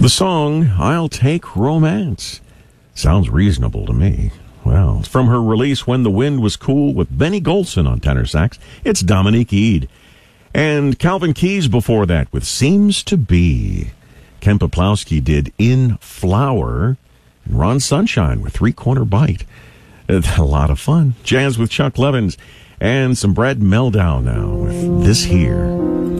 The song, I'll Take Romance. Sounds reasonable to me. Well, it's from her release, When the Wind Was Cool, with Benny Golson on tenor sax. It's Dominique Eade. And Calvin Keys before that with Seems to Be. Ken Poplowski did In Flower. And Ron Sunshine with Three Corner Bite. A lot of fun. Jazz with Chuck Levins. And some Brad Meldau now with This Here.